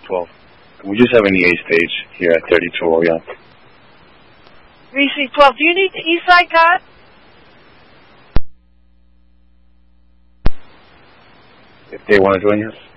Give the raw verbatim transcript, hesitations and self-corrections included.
twelve. We just have an E A stage here at thirty-two Royal. V C twelve, do you need the Eastside card? If they want to join us.